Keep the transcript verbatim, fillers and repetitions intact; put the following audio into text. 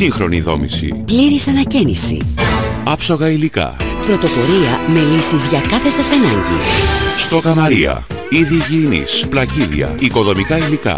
Σύγχρονη δόμηση. Πλήρης ανακαίνιση. Άψογα υλικά. Πρωτοπορία με λύσεις για κάθε σας ανάγκη. Στόκα Μαρία. Είδη υγιεινής, πλακίδια, οικοδομικά υλικά,